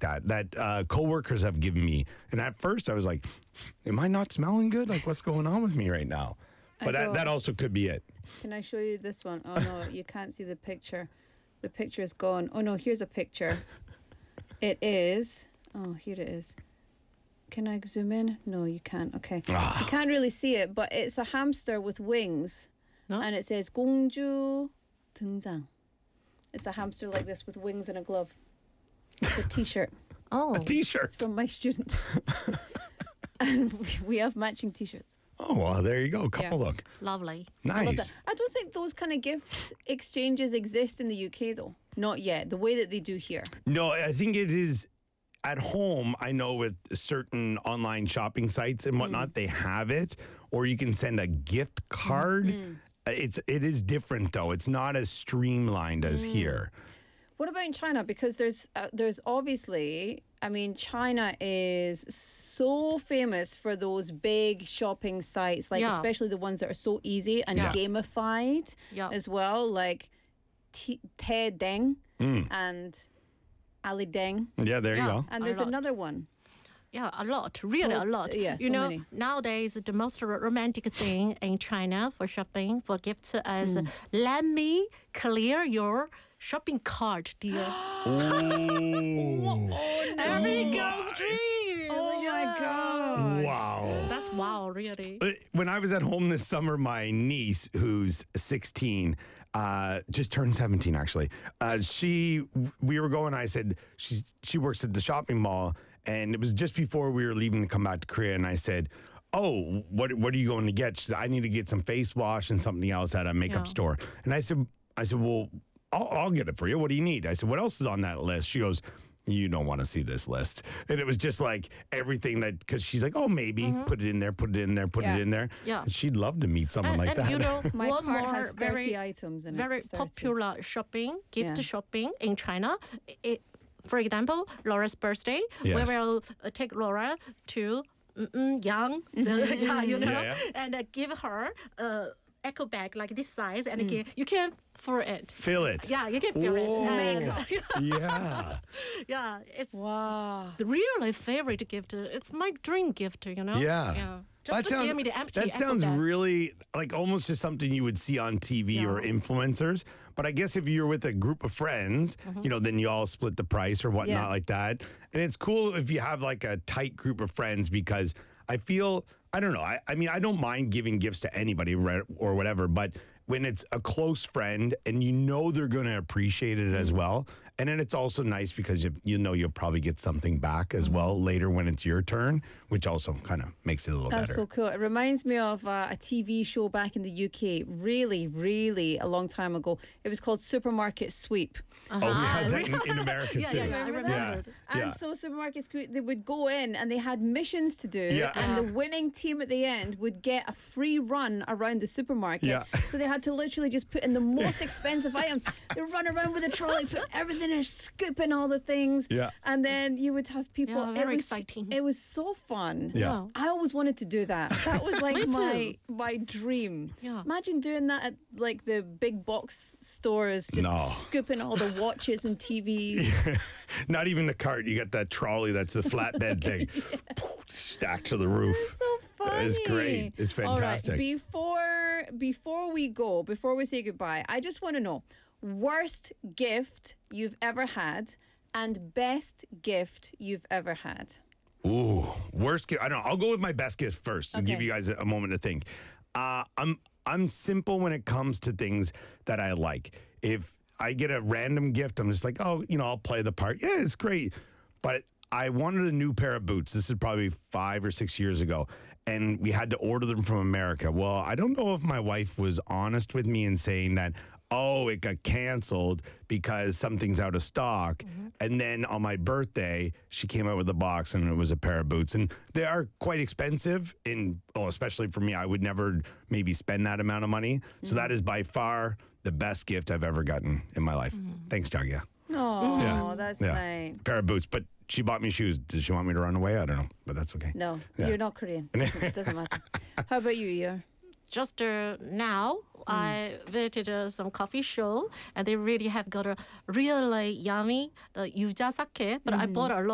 that coworkers have given me. And at first I was like, am I not smelling good? Like, what's going on with me right now? But that also could be it. Can I show you this one? Oh, no, you can't see the picture. The picture is gone. Oh, no, here's a picture. It is. Oh, here it is. Can I zoom in? No, you can't. Okay. You can't really see it, but it's a hamster with wings. No? And it says 공주 등장. It's a hamster like this with wings and a glove. It's a t-shirt. Oh. A t-shirt. From my student. And we have matching t-shirts. Oh, well, there you go. Couple Yeah. look. Lovely. Nice. I don't think those kind of gift exchanges exist in the UK, though. Not yet. The way that they do here. No, I think it is at home. I know with certain online shopping sites and whatnot, they have it, or you can send a gift card. It is different though. It's not as streamlined as here. What about in China? Because there's obviously, I mean, China is so famous for those big shopping sites, like especially the ones that are so easy and gamified as well, like Taedeng and Alideng. Yeah, there you go. And there's another one. Yeah, a lot, really a lot. Yeah, you so know, many. nowadays the most romantic thing in China for shopping, for gifts is let me clear your shopping cart, dear. Every girl's dream. Oh my God. Wow. That's wow, really. When I was at home this summer, my niece, who's 16, just turned 17 actually. We were going. I said she works at the shopping mall, and it was just before we were leaving to come back to Korea. And I said, "Oh, what are you going to get?" She said, "I need to get some face wash and something else at a makeup store." And I said, "Well, I'll get it for you. What do you need?" I said, "What else is on that list?" She goes, "You don't want to see this list." And it was just like everything because she's like, "Oh, maybe put it in there, put it in there, put it in there." Yeah. And she'd love to meet someone like and that. you know, My one cart more has 30 items in it. very 30. popular gift shopping in China. For example, Laura's birthday, Yes. we will take Laura to Yang, and give her echo bag like this size, and you can fill it. Fill it. Yeah, you can fill it. Yeah. Yeah, it's Wow. the really favorite gift. It's my dream gift, you know? Yeah. Just give me the empty That echo sounds bag. really like almost just something you would see on TV or influencers. But I guess if you're with a group of friends, then you all split the price or whatnot like that. And it's cool if you have like a tight group of friends because I feel, I don't know. I mean, I don't mind giving gifts to anybody or whatever, but when it's a close friend and you know they're going to appreciate it as well. And then it's also nice because you know you'll probably get something back as well later when it's your turn, which also kind of makes it a little That's better. so cool. It reminds me of a TV show back in the UK, really, really a long time ago. It was called Supermarket Sweep. Oh, we had that in America too. I remember. And so Supermarket Sweep, they would go in and they had missions to do. Yeah. And the winning team at the end would get a free run around the supermarket. Yeah. So they had to literally just put in the most expensive items. They run around with a trolley, put everything in, scooping all the things. Yeah. And then you would have people. Yeah, very exciting. It was so fun. Yeah. I always wanted to do that. That was like my dream. Yeah. Imagine doing that at like the big box stores, just scooping all the watches and TVs. Not even the cart. You got that trolley that's the flatbed thing. Stacked to the roof. It's so funny. It's great. It's fantastic. All right. Before we say goodbye, I just want to know worst gift you've ever had and best gift you've ever had. Ooh, worst gift. I don't know. I'll go with my best gift first and give Okay. you guys a moment to think. I'm simple when it comes to things that I like. If I get a random gift, I'm just like, I'll play the part. Yeah, it's great. But I wanted a new pair of boots. This is probably 5 or 6 years ago. And we had to order them from America. Well, I don't know if my wife was honest with me in saying that, it got canceled because something's out of stock. And then on my birthday, she came out with a box and it was a pair of boots. And they are quite expensive, especially for me. I would never maybe spend that amount of money. So that is by far the best gift I've ever gotten in my life. Thanks, Jagia. Oh, that's nice. Pair of boots. But she bought me shoes. Does she want me to run away? I don't know, but that's okay. No, Yeah. you're not Korean. It doesn't matter. How about you, Yor? Just now, I visited some coffee show, and they really have got a really yummy yuja sake, but I bought a lot.